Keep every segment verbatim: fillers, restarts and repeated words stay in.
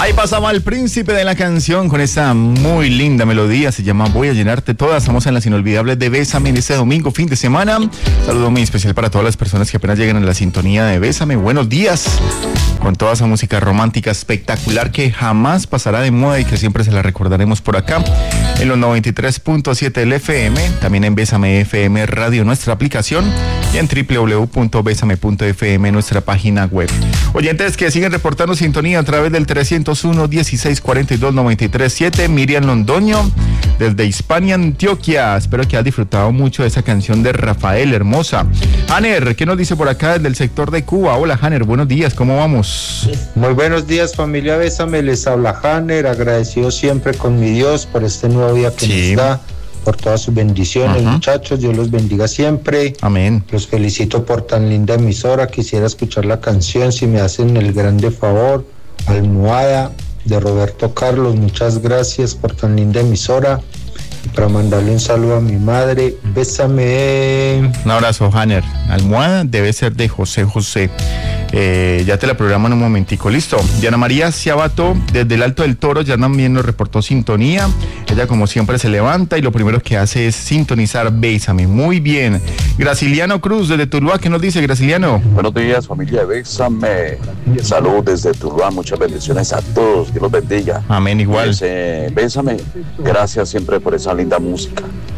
Ahí pasaba el príncipe de la canción con esa muy linda melodía, se llama Voy a llenarte toda. Estamos en las inolvidables de Bésame en este domingo, fin de semana. Saludo muy especial para todas las personas que apenas llegan a la sintonía de Bésame. Buenos días, con toda esa música romántica espectacular que jamás pasará de moda y que siempre se la recordaremos por acá en los noventa y tres punto siete del F M, también en Bésame F M Radio, nuestra aplicación, y en doble u doble u doble u punto bésame punto f m, nuestra página web. Oyentes que siguen reportando sintonía a través del trescientos uno, dieciséis cuarenta y dos, noventa y tres siete, Miriam Londoño, desde Hispania, Antioquia. Espero que hayas disfrutado mucho de esa canción de Rafael, hermosa. Haner, ¿qué nos dice por acá desde el sector de Cuba? Hola, Haner, buenos días, ¿cómo vamos? Muy buenos días, familia Bésame, les habla Haner, agradecido siempre con mi Dios por este nuevo día que sí. nos da, por todas sus bendiciones. Ajá. Muchachos, Dios los bendiga siempre. Amén. Los felicito por tan linda emisora. Quisiera escuchar la canción, si me hacen el grande favor, Almohada, de Roberto Carlos. Muchas gracias por tan linda emisora. Y para mandarle un saludo a mi madre, Bésame. Un abrazo, Haner. Almohada debe ser de José José. Eh, ya te la programo en un momentico, listo. Diana María Ciabato, desde el Alto del Toro, ya también nos reportó sintonía. Ella, como siempre, se levanta y lo primero que hace es sintonizar Bésame. Muy bien. Graciliano Cruz, desde Tuluá, ¿qué nos dice, Graciliano? Buenos días, familia de Bésame. Salud desde Tuluá, muchas bendiciones a todos, Dios los bendiga. Amén, igual. Pues, eh, Bésame, gracias siempre por esa linda música.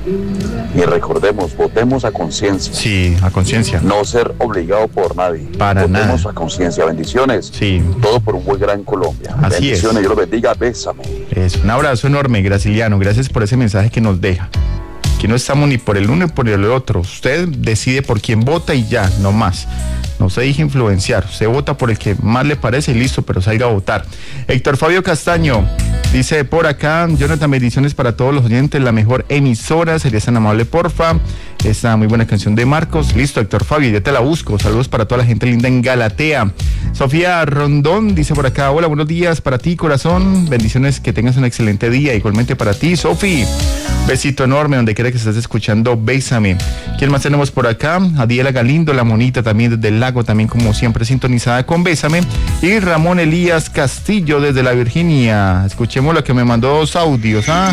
Y recordemos, votemos a conciencia. Sí, a conciencia. No ser obligado por nadie. Para votemos nada. a conciencia, bendiciones. Sí. Todo por un buen gran Colombia. Así bendiciones, es. Dios los bendiga, Bésame. Es un abrazo enorme, Graciliano. Gracias por ese mensaje que nos deja. Que no estamos ni por el uno ni por el otro. Usted decide por quién vota y ya, no más. No se deje influenciar. Usted vota por el que más le parece y listo, pero salga a votar. Héctor Fabio Castaño dice por acá: Jonathan, bendiciones para todos los oyentes, la mejor emisora, sería tan amable, porfa. Esa muy buena canción de Marcos. Listo, Héctor Fabio, ya te la busco. Saludos para toda la gente linda en Galatea. Sofía Rondón dice por acá: hola, buenos días para ti, corazón. Bendiciones, que tengas un excelente día. Igualmente para ti, Sofi. Besito enorme donde quiera que estés escuchando Bésame. ¿Quién más tenemos por acá? Adiela Galindo, la monita, también desde el lago, también como siempre sintonizada con Bésame. Y Ramón Elías Castillo desde la Virginia. Escuchemos lo que me mandó dos audios, ¿ah?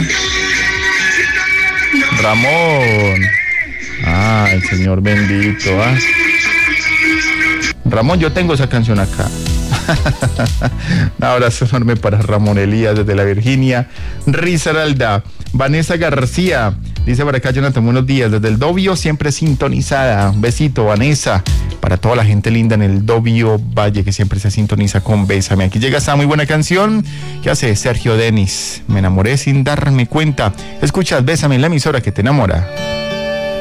Ramón. Ah, el Señor bendito, ¿ah? Ramón, yo tengo esa canción acá. Un abrazo enorme para Ramón Elías desde la Virginia. Risaralda. Vanessa García dice por acá: Jonathan, buenos días desde el Dobio, siempre sintonizada. Un besito, Vanessa, para toda la gente linda en el Dobio Valle que siempre se sintoniza con Bésame. Aquí llega esta muy buena canción que hace Sergio Denis. Me enamoré sin darme cuenta. Escuchas Bésame, la emisora que te enamora.